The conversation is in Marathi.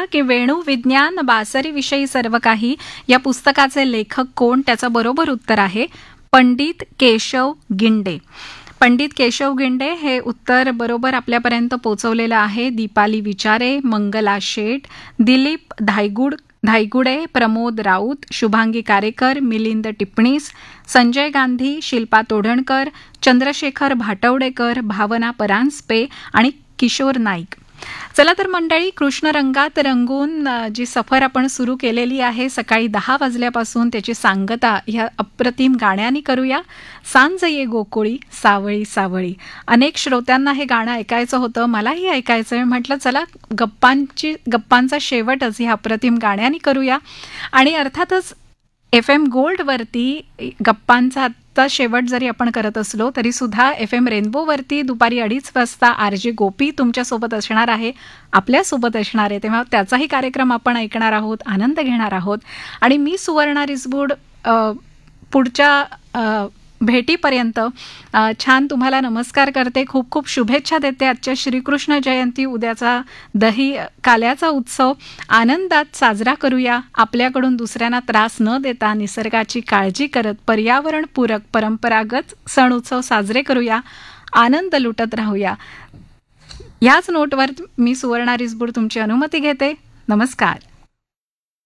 की वेणू विज्ञान बासरी विषयी सर्व काही या पुस्तकाचे लेखक कोण, त्याचं बरोबर उत्तर आहे पंडित केशव गिंडे. पंडित केशव गिंडे हे उत्तर बरोबर आपल्यापर्यंत पोहोचवलेलं आहे. दीपाली विचारे, मंगला शेठ, दिलीप धायगुडे, प्रमोद राऊत, शुभांगी कारेकर, मिलिंद टिपणीस, संजय गांधी, शिल्पा तोडणकर, चंद्रशेखर भाटवडेकर, भावना परांजपे आणि किशोर नाईक. चला तर मंडळी, कृष्ण रंगात रंगून जी सफर आपण सुरू केलेली आहे सकाळी 10 वाजल्यापासून, त्याची सांगता ह्या अप्रतिम गाण्यानी करूया. सांज ये गोकुळी सावळी सावळी. अनेक श्रोत्यांना हे गाणं ऐकायचं होतं, मलाही ऐकायचं आहे. म्हटलं चला गप्पांचा शेवटच ह्या अप्रतिम गाण्यानी करूया. आणि अर्थातच FM गोल्डवरती गप्पांचा आत्ता शेवट जरी आपण करत असलो तरी सुद्धा FM रेनबोवरती दुपारी 2:30 वाजता RJ गोपी तुमच्यासोबत असणार आहे, आपल्यासोबत असणार आहे. तेव्हा त्याचाही कार्यक्रम आपण ऐकणार आहोत, आनंद घेणार आहोत. आणि मी सुवर्णा रिसबूड पुढच्या भेटीपर्यंत छान तुम्हाला नमस्कार करते, खूप खूप शुभेच्छा देते. आजच्या श्रीकृष्ण जयंती, उद्याचा दही काल्याचा उत्सव आनंदात साजरा करूया. आपल्याकडून दुसऱ्यांना त्रास न देता निसर्गाची काळजी करत पर्यावरणपूरक परंपरागत सण उत्सव साजरे करूया, आनंद लुटत राहूया. याच नोटवर मी सुवर्णा रिसबूड तुमची अनुमती घेते. नमस्कार.